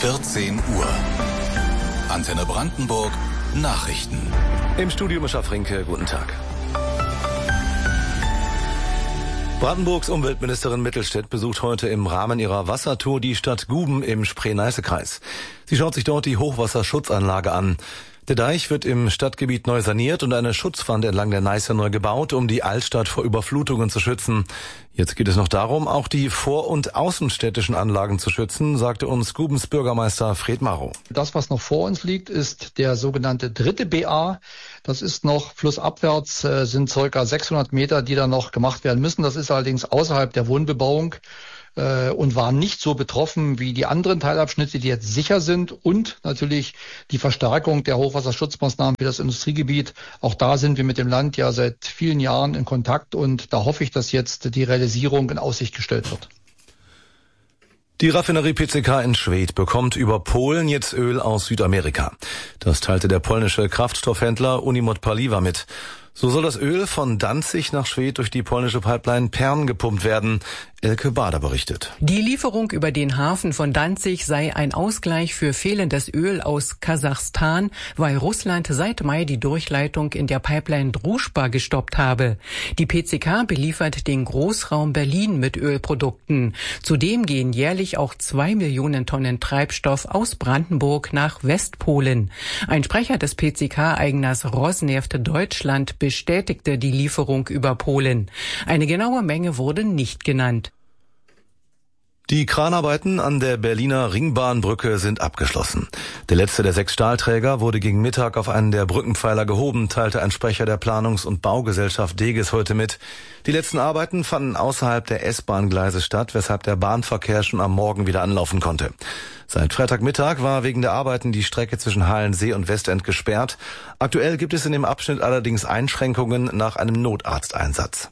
14 Uhr. Antenne Brandenburg, Nachrichten. Im Studio Mischa Frinke, guten Tag. Brandenburgs Umweltministerin Mittelstädt besucht heute im Rahmen ihrer Wassertour die Stadt Guben im Spree-Neiße-Kreis. Sie schaut sich dort die Hochwasserschutzanlage an. Der Deich wird im Stadtgebiet neu saniert und eine Schutzwand entlang der Neiße neu gebaut, um die Altstadt vor Überflutungen zu schützen. Jetzt geht es noch darum, auch die vor- und außenstädtischen Anlagen zu schützen, sagte uns Gubens Bürgermeister Fred Marow. Das, was noch vor uns liegt, ist der sogenannte dritte BA. Das ist noch flussabwärts, sind ca. 600 Meter, die da noch gemacht werden müssen. Das ist allerdings außerhalb der Wohnbebauung und waren nicht so betroffen wie die anderen Teilabschnitte, die jetzt sicher sind, und natürlich die Verstärkung der Hochwasserschutzmaßnahmen für das Industriegebiet. Auch da sind wir mit dem Land ja seit vielen Jahren in Kontakt und da hoffe ich, dass jetzt die Realisierung in Aussicht gestellt wird. Die Raffinerie PCK in Schwedt bekommt über Polen jetzt Öl aus Südamerika. Das teilte der polnische Kraftstoffhändler Unimot Paliwa mit. So soll das Öl von Danzig nach Schwedt durch die polnische Pipeline Perm gepumpt werden. Elke Bader berichtet. Die Lieferung über den Hafen von Danzig sei ein Ausgleich für fehlendes Öl aus Kasachstan, weil Russland seit Mai die Durchleitung in der Pipeline Druschba gestoppt habe. Die PCK beliefert den Großraum Berlin mit Ölprodukten. Zudem gehen jährlich auch 2 Millionen Tonnen Treibstoff aus Brandenburg nach Westpolen. Ein Sprecher des PCK-Eigners Rosneft Deutschland bestätigte die Lieferung über Polen. Eine genaue Menge wurde nicht genannt. Die Kranarbeiten an der Berliner Ringbahnbrücke sind abgeschlossen. Der letzte der 6 Stahlträger wurde gegen Mittag auf einen der Brückenpfeiler gehoben, teilte ein Sprecher der Planungs- und Baugesellschaft Deges heute mit. Die letzten Arbeiten fanden außerhalb der S-Bahn-Gleise statt, weshalb der Bahnverkehr schon am Morgen wieder anlaufen konnte. Seit Freitagmittag war wegen der Arbeiten die Strecke zwischen Halensee und Westend gesperrt. Aktuell gibt es in dem Abschnitt allerdings Einschränkungen nach einem Notarzteinsatz.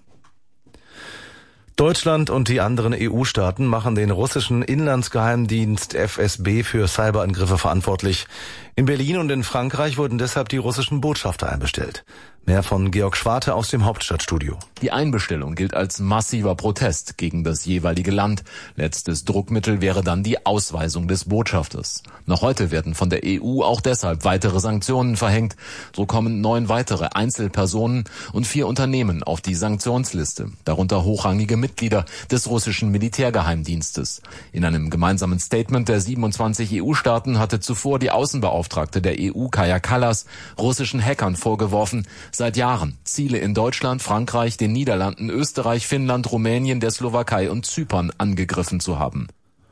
Deutschland und die anderen EU-Staaten machen den russischen Inlandsgeheimdienst FSB für Cyberangriffe verantwortlich. In Berlin und in Frankreich wurden deshalb die russischen Botschafter einbestellt. Mehr von Georg Schwarte aus dem Hauptstadtstudio. Die Einbestellung gilt als massiver Protest gegen das jeweilige Land. Letztes Druckmittel wäre dann die Ausweisung des Botschafters. Noch heute werden von der EU auch deshalb weitere Sanktionen verhängt. So kommen 9 weitere Einzelpersonen und 4 Unternehmen auf die Sanktionsliste, darunter hochrangige Mitglieder des russischen Militärgeheimdienstes. In einem gemeinsamen Statement der 27 EU-Staaten hatte zuvor die Außenbeauftragte der EU, Kaja Kallas, russischen Hackern vorgeworfen, seit Jahren Ziele in Deutschland, Frankreich, den Niederlanden, Österreich, Finnland, Rumänien, der Slowakei und Zypern angegriffen zu haben.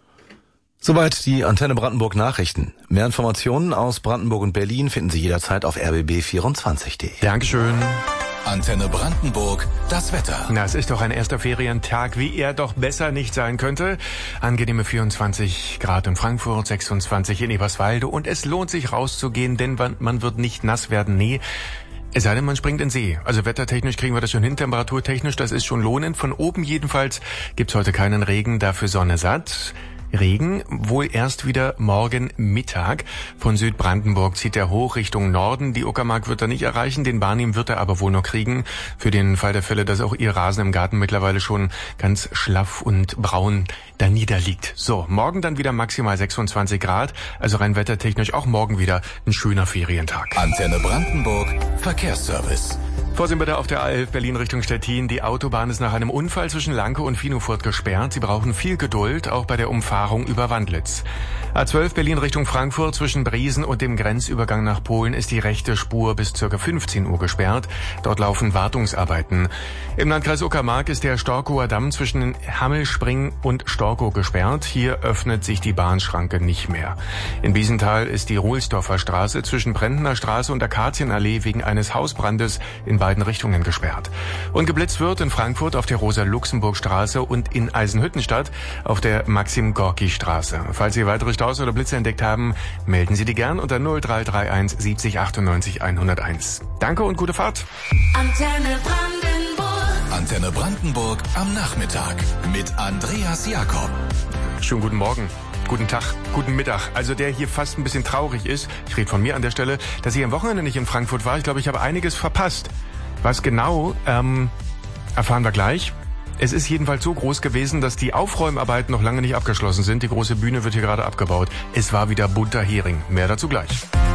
Soweit die Antenne Brandenburg Nachrichten. Mehr Informationen aus Brandenburg und Berlin finden Sie jederzeit auf rbb24.de. Dankeschön. Antenne Brandenburg, das Wetter. Na, es ist doch ein erster Ferientag, wie er doch besser nicht sein könnte. Angenehme 24 Grad in Frankfurt, 26 in Eberswalde und es lohnt sich rauszugehen, denn man wird nicht nass werden, nee. Es sei denn, man springt in den See. Also wettertechnisch kriegen wir das schon hin, temperaturtechnisch, das ist schon lohnend. Von oben jedenfalls gibt's heute keinen Regen, dafür Sonne satt. Regen wohl erst wieder morgen Mittag. Von Südbrandenburg zieht er hoch Richtung Norden. Die Uckermark wird er nicht erreichen, den Barnim wird er aber wohl noch kriegen. Für den Fall der Fälle, dass auch Ihr Rasen im Garten mittlerweile schon ganz schlaff und braun da niederliegt. So, morgen dann wieder maximal 26 Grad. Also rein wettertechnisch auch morgen wieder ein schöner Ferientag. Antenne Brandenburg, Verkehrsservice. Vorsehen bitte auf der A11 Berlin Richtung Stettin. Die Autobahn ist nach einem Unfall zwischen Lanke und Finufurt gesperrt. Sie brauchen viel Geduld, auch bei der Umfahrung über Wandlitz. A12 Berlin Richtung Frankfurt zwischen Briesen und dem Grenzübergang nach Polen ist die rechte Spur bis ca. 15 Uhr gesperrt. Dort laufen Wartungsarbeiten. Im Landkreis Uckermark ist der Storkower Damm zwischen Hammelspring und Storkow gesperrt. Hier öffnet sich die Bahnschranke nicht mehr. In Biesenthal ist die Ruhlsdorfer Straße zwischen Brentner Straße und Akazienallee wegen eines Hausbrandes in beiden Richtungen gesperrt. Und geblitzt wird in Frankfurt auf der Rosa-Luxemburg-Straße und in Eisenhüttenstadt auf der Maxim-Gorki-Straße. Falls Sie weitere Staus oder Blitze entdeckt haben, melden Sie die gern unter 0331 70 98 101. Danke und gute Fahrt. Antenne Brandenburg. Antenne Brandenburg am Nachmittag mit Andreas Jakob. Schönen guten Morgen. Guten Tag, guten Mittag. Also der hier fast ein bisschen traurig ist, ich rede von mir an der Stelle, dass ich am Wochenende nicht in Frankfurt war. Ich glaube, ich habe einiges verpasst. Was genau, erfahren wir gleich. Es ist jedenfalls so groß gewesen, dass die Aufräumarbeiten noch lange nicht abgeschlossen sind. Die große Bühne wird hier gerade abgebaut. Es war wieder bunter Hering. Mehr dazu gleich.